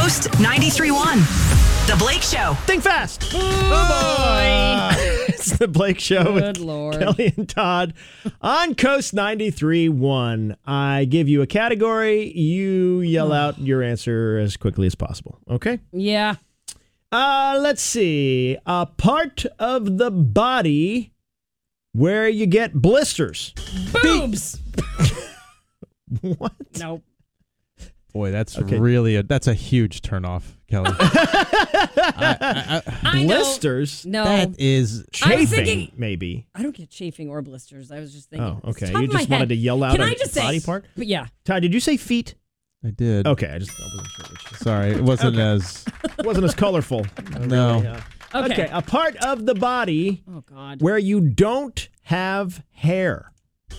Coast 93.1. The Blake Show. Think fast. Oh, boy. It's the Blake Show Good with Lord. Kelly and Todd on Coast 93.1. I give you a category. You yell out your answer as quickly as possible. Okay? Yeah. Let's see. A part of the body where you get blisters. Boobs. What? Nope. Boy, that's Okay. really that's a huge turnoff, Kelly. I know. Blisters? No. That is Chafing, I'm thinking- maybe. I don't get chafing or blisters. I was just thinking. Oh, okay. Top You of my just wanted head. to yell out Can a I just body say, part? But yeah. Todd, did you say feet? I did. Okay, I wasn't sure which. Sorry, it wasn't as It wasn't as colorful. no. Yeah. Okay. Okay, a part of the body Oh God. where you don't have hair.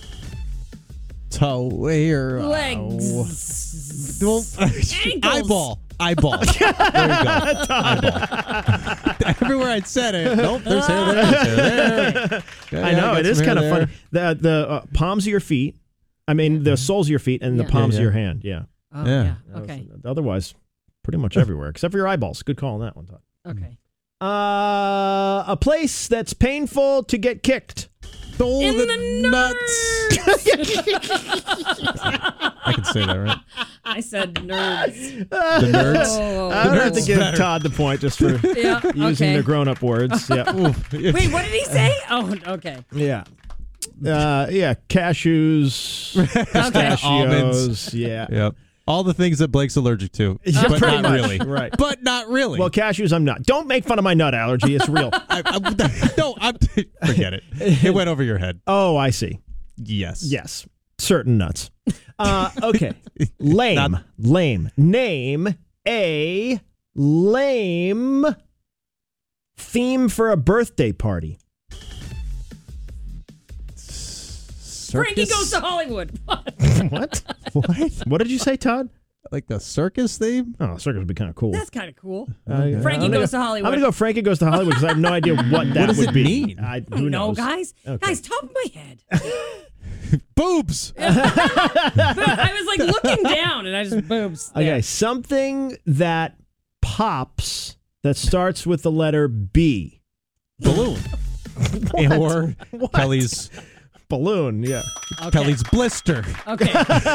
toe here. Legs. Well, Ankles. eyeball. There you go. Eyeball. Everywhere I'd said it. Nope, there's hair there. There's hair there. Okay, I know, got it is some hair kind of there. funny. The palms of your feet, the soles of your feet and the Yeah. palms Yeah, of your yeah. hand. Yeah. Oh, Yeah. yeah. Okay. Otherwise, pretty much everywhere, except for your eyeballs. Good call on that one, Todd. Okay. A place that's painful to get kicked. Oh, In the the nuts. I can say that, right? I said nerds. The nerds. Oh. I would have to Nerds give better. Todd the point just for Yeah. using Okay. the grown-up words. Yeah. Wait, what did he say? Oh, okay. Yeah. Cashews, pistachios. Almonds. Yeah. Yep. All the things that Blake's allergic to, Yeah, but pretty not much. really. Right. But not really. Well, cashews, I'm not. Don't make fun of my nut allergy. It's real. Forget it. It went over your head. Oh, I see. Yes. Yes. Certain nuts. Okay. Lame. Not- Lame. Name a lame theme for a birthday party. Frankie Circus? Goes to Hollywood. What? What? What did you say, Todd? Like the circus theme? Oh, circus would be kind of cool. That's kind of cool. Okay. Frankie I'm gonna Goes to I'm Hollywood. going to go Frankie Goes to Hollywood because I have no idea what that does would it be. mean? Who No, knows? guys. Okay. Guys, top of my head. Boobs. I was like looking down and I just boobs. Okay, There. something that pops that starts with the letter B. Balloon. Or What? Kelly's Balloon, yeah. Okay. Kelly's blister. Okay.